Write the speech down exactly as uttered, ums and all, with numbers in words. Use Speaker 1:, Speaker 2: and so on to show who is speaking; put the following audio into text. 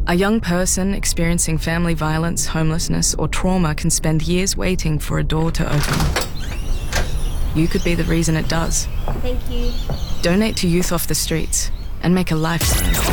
Speaker 1: A young person experiencing family violence, homelessness, or trauma can spend years waiting for a door to open. You could be the reason it does.
Speaker 2: Thank you.
Speaker 1: Donate to Youth Off the Streets and make a life-saving